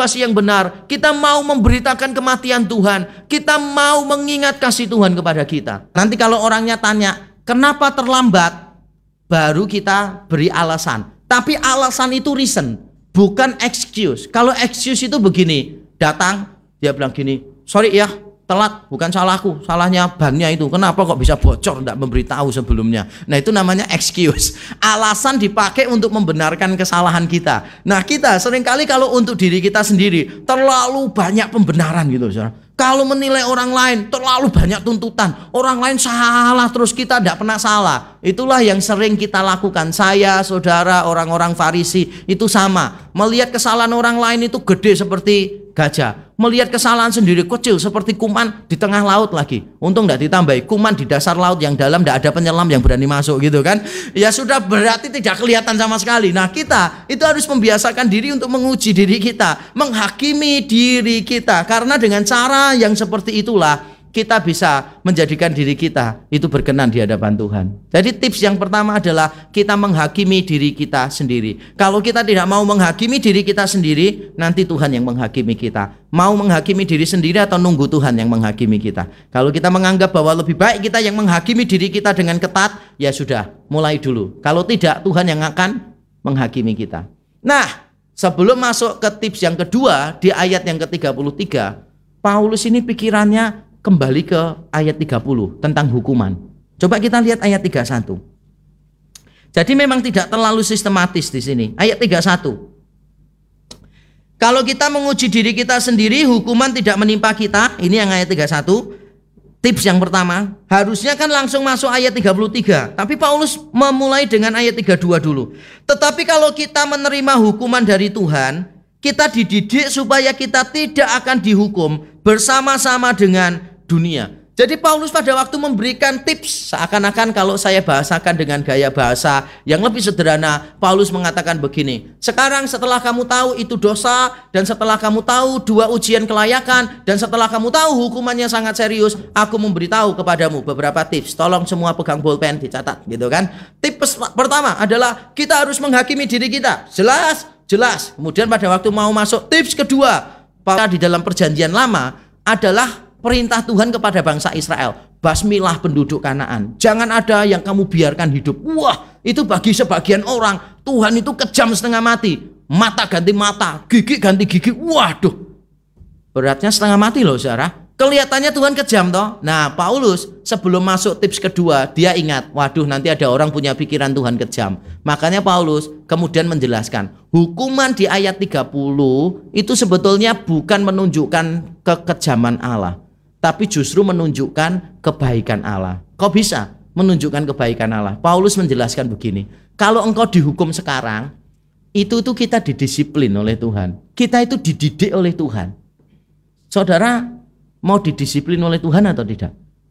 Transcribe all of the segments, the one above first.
motivasi yang benar. Kita mau memberitakan kematian Tuhan. Kita mau mengingat kasih Tuhan kepada kita. Nanti kalau orangnya tanya, kenapa terlambat? Baru kita beri alasan. Tapi alasan itu reason, bukan excuse. Kalau excuse itu begini, datang, dia bilang gini, sorry ya, telat, bukan salahku, salahnya bannya itu. Kenapa kok bisa bocor, tidak memberitahu sebelumnya. Nah itu namanya excuse. Alasan dipakai untuk membenarkan kesalahan kita. Nah kita seringkali kalau untuk diri kita sendiri terlalu banyak pembenaran gitu, saudara. Kalau menilai orang lain terlalu banyak tuntutan, orang lain salah terus kita tidak pernah salah. Itulah yang sering kita lakukan. Saya, saudara, orang-orang Farisi itu sama. Melihat kesalahan orang lain itu gede seperti gajah. Melihat kesalahan sendiri kecil seperti kuman di tengah laut lagi. Untung tidak ditambahi, kuman di dasar laut yang dalam tidak ada penyelam yang berani masuk gitu kan. Ya sudah berarti tidak kelihatan sama sekali. Nah kita itu harus membiasakan diri untuk menguji diri kita, menghakimi diri kita. Karena dengan cara yang seperti itulah kita bisa menjadikan diri kita itu berkenan di hadapan Tuhan. Jadi tips yang pertama adalah kita menghakimi diri kita sendiri. Kalau kita tidak mau menghakimi diri kita sendiri, nanti Tuhan yang menghakimi kita. Mau menghakimi diri sendiri atau nunggu Tuhan yang menghakimi kita? Kalau kita menganggap bahwa lebih baik kita yang menghakimi diri kita dengan ketat, ya sudah, mulai dulu. Kalau tidak, Tuhan yang akan menghakimi kita. Nah, sebelum masuk ke tips yang kedua, di ayat yang ke-33, Paulus ini pikirannya kembali ke ayat 30 tentang hukuman. Coba kita lihat ayat 31. Jadi memang tidak terlalu sistematis di sini. Ayat 31. Kalau kita menguji diri kita sendiri, hukuman tidak menimpa kita. Ini yang ayat 31. Tips yang pertama, harusnya kan langsung masuk ayat 33. Tapi Paulus memulai dengan ayat 32 dulu. Tetapi kalau kita menerima hukuman dari Tuhan, kita dididik supaya kita tidak akan dihukum bersama-sama dengan dunia. Jadi Paulus pada waktu memberikan tips, seakan-akan kalau saya bahasakan dengan gaya bahasa yang lebih sederhana, Paulus mengatakan begini, sekarang setelah kamu tahu itu dosa, dan setelah kamu tahu 2 ujian kelayakan, dan setelah kamu tahu hukumannya sangat serius, aku memberitahu kepadamu beberapa tips. Tolong semua pegang bolpen, dicatat gitu kan. Tips pertama adalah kita harus menghakimi diri kita. Jelas? Jelas. Kemudian pada waktu mau masuk tips kedua, di dalam perjanjian lama adalah perintah Tuhan kepada bangsa Israel, basmilah penduduk Kanaan. Jangan ada yang kamu biarkan hidup. Wah, itu bagi sebagian orang, Tuhan itu kejam setengah mati. Mata ganti mata, gigi ganti gigi. Waduh, beratnya setengah mati loh saudara. Kelihatannya Tuhan kejam toh. Nah Paulus sebelum masuk tips kedua, dia ingat, waduh nanti ada orang punya pikiran Tuhan kejam. Makanya Paulus kemudian menjelaskan, hukuman di ayat 30 itu sebetulnya bukan menunjukkan kekejaman Allah, tapi justru menunjukkan kebaikan Allah. Kok bisa menunjukkan kebaikan Allah? Paulus menjelaskan begini, kalau engkau dihukum sekarang, itu tuh kita didisiplin oleh Tuhan. Kita itu dididik oleh Tuhan. Saudara, mau didisiplin oleh Tuhan atau tidak?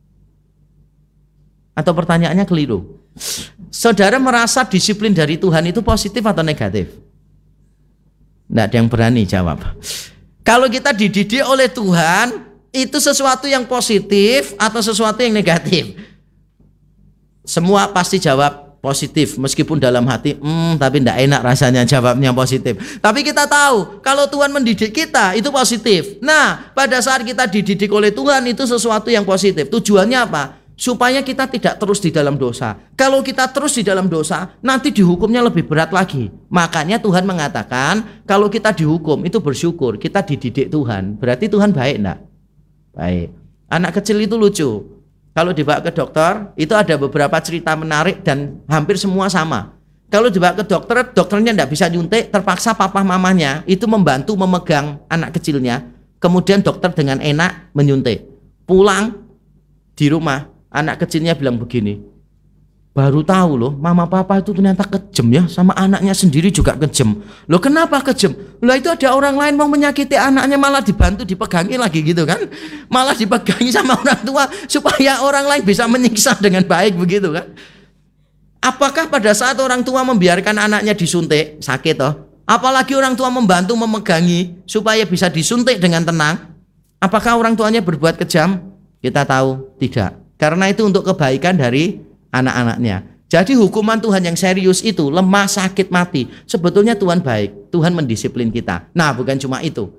Atau pertanyaannya keliru? Saudara merasa disiplin dari Tuhan itu positif atau negatif? Tidak ada yang berani jawab. Kalau kita dididik oleh Tuhan, itu sesuatu yang positif atau sesuatu yang negatif? Semua pasti jawab positif, meskipun dalam hati tapi tidak enak rasanya jawabnya positif. Tapi kita tahu kalau Tuhan mendidik kita itu positif. Nah pada saat kita dididik oleh Tuhan itu sesuatu yang positif. Tujuannya apa? Supaya kita tidak terus di dalam dosa. Kalau kita terus di dalam dosa, nanti dihukumnya lebih berat lagi. Makanya Tuhan mengatakan kalau kita dihukum itu bersyukur, kita dididik Tuhan. Berarti Tuhan baik enggak? Baik. Anak kecil itu lucu. Kalau dibawa ke dokter, itu ada beberapa cerita menarik dan hampir semua sama. Kalau dibawa ke dokter, dokternya tidak bisa nyuntik, terpaksa papa mamanya itu membantu memegang anak kecilnya. Kemudian dokter dengan enak menyuntik. Pulang di rumah, anak kecilnya bilang begini, baru tahu loh, mama papa itu ternyata kejam ya, sama anaknya sendiri juga kejam. Loh kenapa kejam? Loh itu ada orang lain mau menyakiti anaknya malah dibantu dipegangi lagi gitu kan. Malah dipegangi sama orang tua supaya orang lain bisa menyiksa dengan baik begitu kan. Apakah pada saat orang tua membiarkan anaknya disuntik, sakit toh? Apalagi orang tua membantu memegangi supaya bisa disuntik dengan tenang. Apakah orang tuanya berbuat kejam? Kita tahu tidak. Karena itu untuk kebaikan dari anak-anaknya. Jadi hukuman Tuhan yang serius itu lemah, sakit, mati. Sebetulnya Tuhan baik. Tuhan mendisiplin kita. Nah bukan cuma itu.